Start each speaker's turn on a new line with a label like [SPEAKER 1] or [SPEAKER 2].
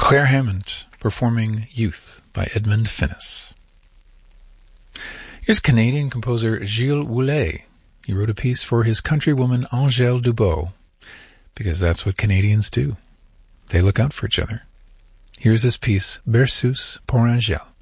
[SPEAKER 1] Claire Hammond performing Youth by Edmund Finnis. Here's Canadian composer Gilles Woulet. He wrote a piece for his countrywoman Angèle Dubois, because that's what Canadians do. They look out for each other. Here's his piece, Berceuse pour Angèle.